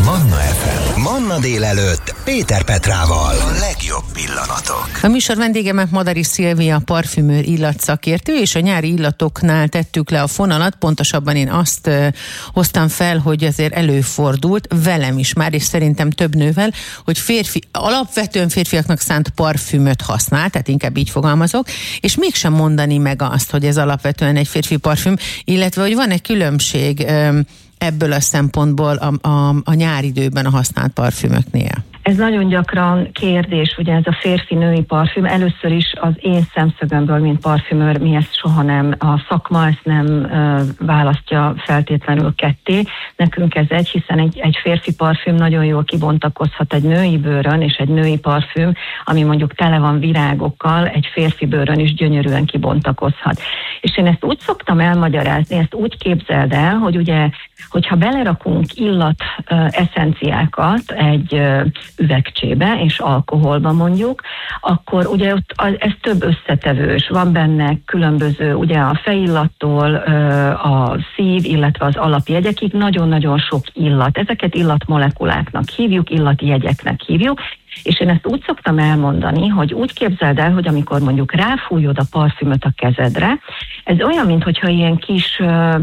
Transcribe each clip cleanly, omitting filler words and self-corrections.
Manna FM. Manna délelőtt Péter Petrával. A legjobb pillanatok. A műsor vendége Madari Szilvia, parfümőr, illatszakértő, és a nyári illatoknál tettük le a fonalat. Pontosabban én azt hoztam fel, hogy azért előfordult velem is már, és szerintem több nővel, hogy alapvetően férfiaknak szánt parfümöt használ, tehát inkább így fogalmazok, és mégsem mondani meg azt, hogy ez alapvetően egy férfi parfüm, illetve hogy van egy különbség ebből a szempontból a nyáridőben a használt parfümöknél. Ez nagyon gyakran kérdés, ugye ez a férfi-női parfüm. Először is az én szemszögömből, mint parfümőr, mi ezt soha nem, a szakma ezt nem választja feltétlenül ketté. Nekünk ez hiszen egy férfi parfüm nagyon jól kibontakozhat egy női bőrön, és egy női parfüm, ami mondjuk tele van virágokkal, egy férfi bőrön is gyönyörűen kibontakozhat. És én ezt úgy szoktam elmagyarázni, ezt úgy képzeld el, hogy ugye, hogyha belerakunk illat eszenciákat egy üvegcsébe és alkoholba mondjuk, akkor ugye ott ez több összetevős, van benne különböző, ugye a fejillattól a szív, illetve az alapjegyekig nagyon-nagyon sok illat. Ezeket illatmolekuláknak hívjuk, illatjegyeknek hívjuk, és én ezt úgy szoktam elmondani, hogy úgy képzeld el, hogy amikor mondjuk ráfújod a parfümöt a kezedre, ez olyan, mintha ilyen kis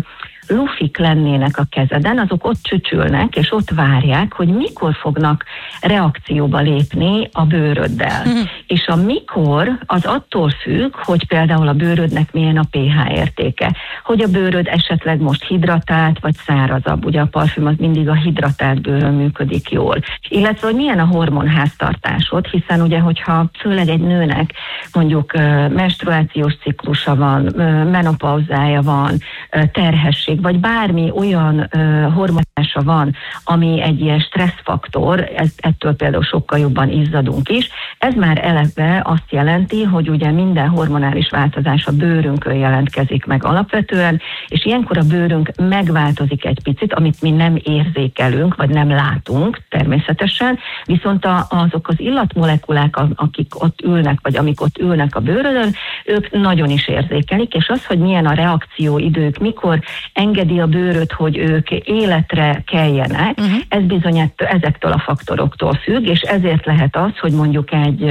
lufik lennének a kezeden, azok ott csücsülnek, és ott várják, hogy mikor fognak reakcióba lépni a bőröddel. És a mikor az attól függ, hogy például a bőrödnek milyen a pH értéke, hogy a bőröd esetleg most hidratált, vagy szárazabb. Ugye a parfüm az mindig a hidratált bőrön működik jól. Illetve, hogy milyen a hormonháztartásod, hiszen ugye, hogyha főleg egy nőnek mondjuk menstruációs ciklusa van, menopauzája van, terhesség, vagy bármi olyan hormonása van, ami egy ilyen stresszfaktor, ettől például sokkal jobban izzadunk is. Ez már eleve azt jelenti, hogy ugye minden hormonális változás a bőrünkön jelentkezik meg alapvetően, és ilyenkor a bőrünk megváltozik egy picit, amit mi nem érzékelünk, vagy nem látunk természetesen, viszont azok az illatmolekulák, akik ott ülnek, vagy amik ott ülnek a bőrödön, ők nagyon is érzékelik, és az, hogy milyen a reakcióidők, mikor engedi a bőröd, hogy ők életre keljenek, ez bizony ezektől a faktoroktól függ, és ezért lehet az, hogy mondjuk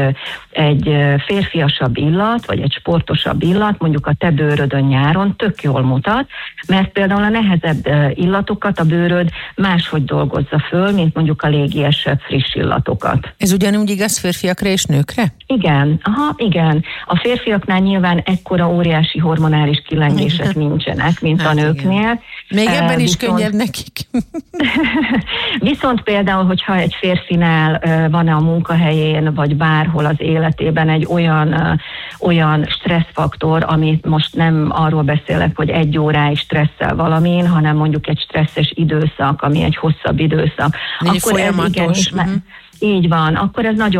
egy férfiasabb illat, vagy egy sportosabb illat, mondjuk a te bőrödön nyáron tök jól mutat, mert például a nehezebb illatokat a bőröd máshogy dolgozza föl, mint mondjuk a légiesebb, friss illatokat. Ez ugyanúgy igaz férfiakra és nőkre? Igen, igen. A férfiaknál nyilván ekkora óriási hormonális kilengések nincsenek, mint a nőknél. Még ebben is könnyebb nekik. Viszont például, hogyha egy férfinál van a munkahelyén, vagy bárhol az életében egy olyan stresszfaktor, amit most nem arról beszélek, hogy 1 óráig stresszel valamin, hanem mondjuk egy stresszes időszak, ami egy hosszabb időszak. Akkor ez igenis, így van, akkor ez nagyon